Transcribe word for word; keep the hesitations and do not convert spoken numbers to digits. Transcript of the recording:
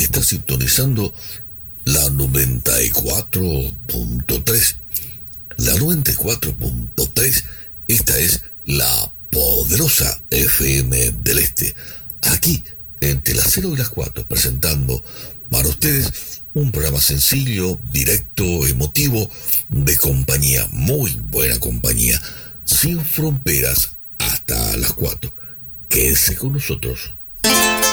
está sintonizando la noventa y cuatro punto tres. La noventa y cuatro punto tres, esta es la poderosa F M del Este. Aquí, entre las cero y las cuatro, presentando para ustedes un programa sencillo, directo, emotivo, de compañía, muy buena compañía, sin fronteras, hasta las cuatro. Quédese con nosotros.